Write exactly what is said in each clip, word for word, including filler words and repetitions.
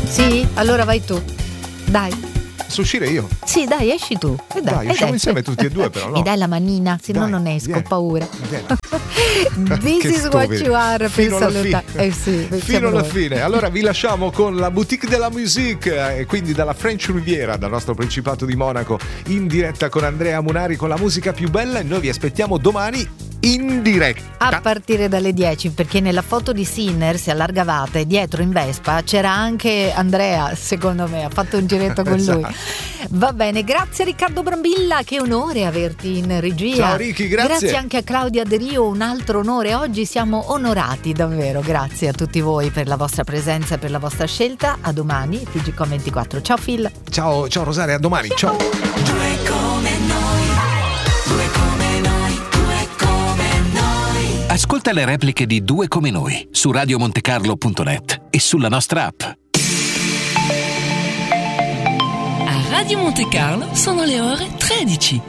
Sì? Allora vai tu. Dai. Posso uscire io? Sì, dai, esci tu. E dai, dai usciamo insieme tutti e due, però. No? Mi dai la manina, se no non esco, ho paura. This is what you are per salutare. Eh sì, fino alla fine. Allora vi lasciamo con la Boutique de la Musique, e quindi dalla French Riviera, dal nostro Principato di Monaco, in diretta con Andrea Munari con la musica più bella, e noi vi aspettiamo domani in diretta a partire dalle dieci, perché nella foto di Sinner, se allargavate, dietro in Vespa c'era anche Andrea, secondo me ha fatto un giretto con lui. Va bene, grazie a Riccardo Brambilla, che onore averti in regia. Ciao Ricky, grazie. Grazie anche a Claudia De Rio, un altro onore, oggi siamo onorati davvero. Grazie a tutti voi per la vostra presenza e per la vostra scelta. A domani, T G Com ventiquattro. Ciao Phil. Ciao, ciao Rosaria, a domani. Ciao, ciao. Due come noi, due come noi, due come noi. Ascolta le repliche di Due come noi su radio montecarlo punto net e sulla nostra app. A Radio Monte Carlo sono le ore tredici.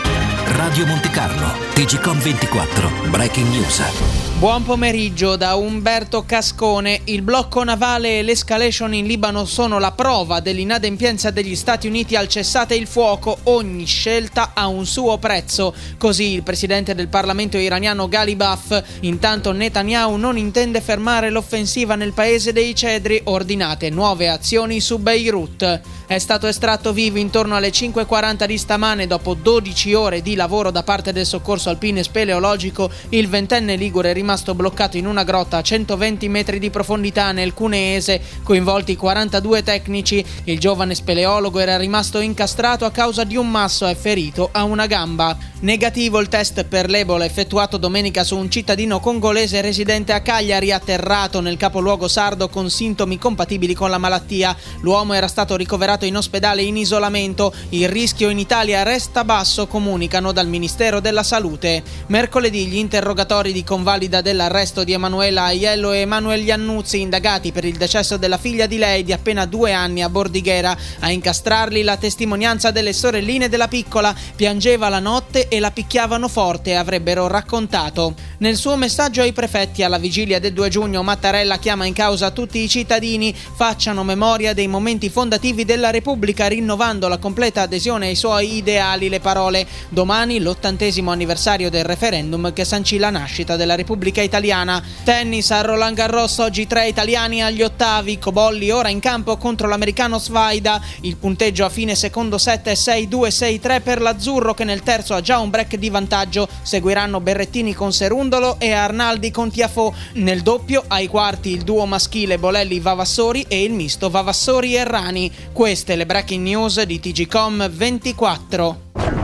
Radio Monte Carlo, T G Com ventiquattro, Breaking News. Buon pomeriggio da Umberto Cascone. Il blocco navale e l'escalation in Libano sono la prova dell'inadempienza degli Stati Uniti al cessate il fuoco. Ogni scelta ha un suo prezzo. Così il presidente del Parlamento iraniano Ghalibaf. Intanto Netanyahu non intende fermare l'offensiva nel paese dei cedri, ordinate nuove azioni su Beirut. È stato estratto vivo intorno alle cinque e quaranta di stamane dopo dodici ore di lavoro da parte del soccorso alpino e speleologico. Il ventenne ligure è rimasto bloccato in una grotta a centoventi metri di profondità nel Cuneese, coinvolti quarantadue tecnici. Il giovane speleologo era rimasto incastrato a causa di un masso e ferito a una gamba. Negativo il test per l'Ebola effettuato domenica su un cittadino congolese residente a Cagliari, atterrato nel capoluogo sardo con sintomi compatibili con la malattia. L'uomo era stato ricoverato in ospedale in isolamento. Il rischio in Italia resta basso, comunicano dal Ministero della Salute. Mercoledì gli interrogatori di convalida dell'arresto di Emanuela Aiello e Emanuele Iannuzzi, indagati per il decesso della figlia di lei di appena due anni a Bordighera. A incastrarli la testimonianza delle sorelline della piccola. Piangeva la notte e la picchiavano forte, avrebbero raccontato. Nel suo messaggio ai prefetti alla vigilia del due giugno, Mattarella chiama in causa tutti i cittadini, facciano memoria dei momenti fondativi della Repubblica, rinnovando la completa adesione ai suoi ideali. Le parole: domani l'ottantesimo anniversario del referendum che sancì la nascita della Repubblica Italiana. Tennis a Roland Garros, oggi tre italiani agli ottavi. Cobolli ora in campo contro l'americano Svaida. Il punteggio a fine secondo set è sei due sei tre per l'azzurro, che nel terzo ha già un break di vantaggio. Seguiranno Berrettini con Serundolo e Arnaldi con Tiafoe. Nel doppio ai quarti il duo maschile Bolelli-Vavassori e il misto Vavassori-Errani. Queste le breaking news di T G Com ventiquattro.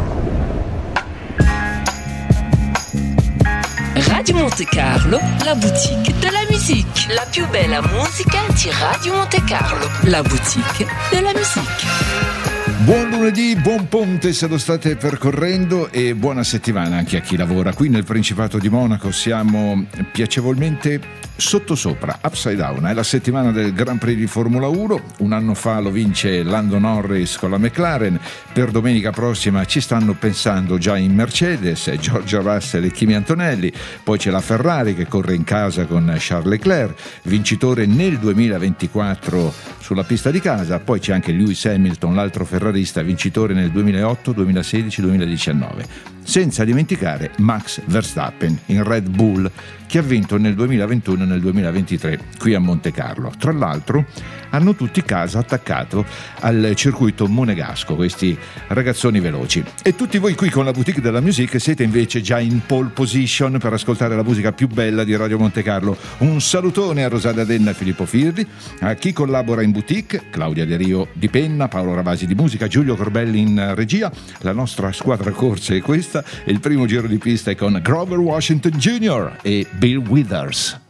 Radio Monte Carlo, la boutique de la musique. La più bella musica di Radio Monte Carlo. La boutique de la musique. Buon lunedì, buon ponte se lo state percorrendo, e buona settimana anche a chi lavora. Qui nel Principato di Monaco siamo piacevolmente sottosopra, upside down. È la settimana del Grand Prix di Formula uno. Un anno fa lo vince Lando Norris con la McLaren. Per domenica prossima ci stanno pensando già in Mercedes, George Russell e Kimi Antonelli. Poi c'è la Ferrari che corre in casa con Charles Leclerc, vincitore nel duemilaventiquattro sulla pista di casa. Poi c'è anche Lewis Hamilton, l'altro ferrarista, vincitore nel duemilaotto, duemilasedici, duemiladiciannove. Senza dimenticare Max Verstappen in Red Bull, che ha vinto nel duemilaventuno e nel duemilaventitré qui a Monte Carlo. Tra l'altro hanno tutti casa attaccato al circuito monegasco, questi ragazzoni veloci. E tutti voi qui con la Boutique della Musique siete invece già in pole position per ascoltare la musica più bella di Radio Monte Carlo. Un salutone a Rosaria Denna e Filippo Firri, a chi collabora in boutique, Claudia De Rio di penna, Paolo Ravasi di musica, Giulio Corbelli in regia. La nostra squadra corse è questa, e il primo giro di pista è con Grover Washington Junior e Bill Withers.